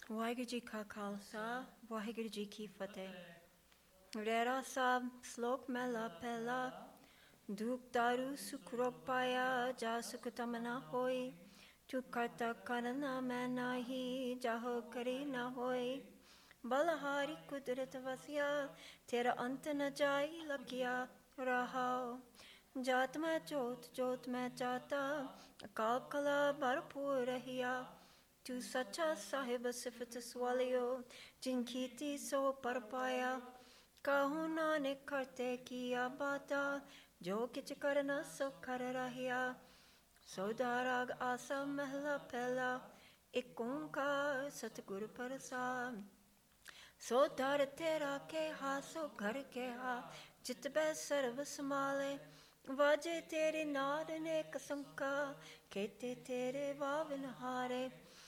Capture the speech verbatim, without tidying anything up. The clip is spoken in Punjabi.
ਵਾਹਿਗੁਰੂ ਜੀ ਕਾ ਖਾਲਸਾ ਵਾਹਿਗੁਰੂ ਜੀ ਕੀ ਫਤਿਹ। ਰਹਿਰਾ ਸਾਹਿਬ ਸ਼ਲੋਕ ਮਹਿਲਾ ਪਹਿਲਾ। ਦੁਖ ਦਾਰੂ ਸੁਖ ਰੋਗ ਪਾਇਆ, ਜਾ ਸੁਖ ਤਮਨਾ ਹੋਈ। ਤੂੰ ਕਰਤਾ ਕਰਨਾ ਮੈਂ ਨਾਹੀ, ਜਾਹੋ ਕਰੀ ਨਾ ਹੋਈ। ਬਲਹਾਰੀ ਕੁਦਰਤ ਵਸਿਆ, ਤੇਰਾ ਅੰਤ ਨ ਜਾਈ ਲਗਿਆ ਰਹਾਓ। ਜਾਤ ਮੈਂ ਜੋਤ ਜੋਤ ਮੈਂ ਜਾਤਾ, ਅਕਾਲ ਕਲਾ ਭਰਪੂਰ ਰਹਿਆ। ਤੂੰ ਸੱਚਾ ਸਾਹਿਬ ਸਿਫਤ ਸਵਾਲਿਓ, ਜਿਨ ਕੀਤੀ ਸੋ ਪਰ ਪਾਇਆ। ਕਹੋ ਨਾਨਕ ਕਰਤੇ ਕੀਆ ਬਾਤਾ, ਜੋ ਕਿਛ ਕਰਨਾ ਸੋ ਕਰ ਰਹਿਆ। ਸੋਦਾ ਰਾਗ ਆਸਾ ਮਹਿਲਾ ਪਹਿਲਾ, ਇਕ ਓੰਕਾਰ ਸਤਿਗੁਰ ਪ੍ਰਸਾਦਿ। ਸੋ ਦਰ ਤੇਰਾ ਕਿਹਾ ਸੋ ਘਰ ਕਿਹਾ, ਜਿਤ ਬੈ ਸਰਬ ਸਮਾਲੇ। ਵਾਜੇ ਤੇਰੇ ਨਾਦ ਅਨੇਕ ਸੰਕਾ, ਕੇਤੇ ਤੇਰੇ ਵਾਵਨ ਹਾਰੇ।